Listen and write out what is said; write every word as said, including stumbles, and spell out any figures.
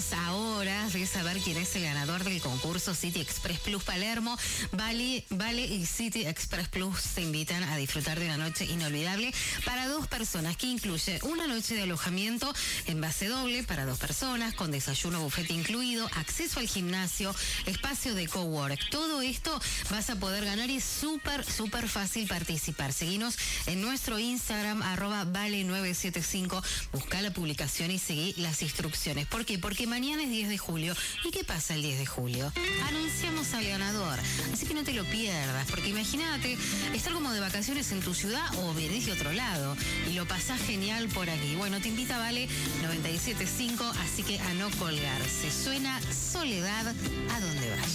Estamos a horas de saber quién es el ganador del concurso City Express Plus Palermo. Vale, Vale y City Express Plus se invitan a disfrutar de una noche inolvidable para dos personas, que incluye una noche de alojamiento en base doble para dos personas, con desayuno, bufete incluido, acceso al gimnasio, espacio de cowork. Todo esto vas a poder ganar y es súper, súper fácil participar. Seguinos en nuestro Instagram, arroba vale nueve siete cinco. Busca la publicación y seguí las instrucciones. ¿Por qué? Porque mañana es diez de julio. ¿Y qué pasa el diez de julio? Anunciamos al ganador. Así que no te lo pierdas, porque imagínate estar como de vacaciones en tu ciudad o venís de otro lado y lo pasás genial por aquí. Bueno, te invita Vale noventa y siete punto cinco, así que a no colgarse. Suena Soledad, ¿a dónde vas?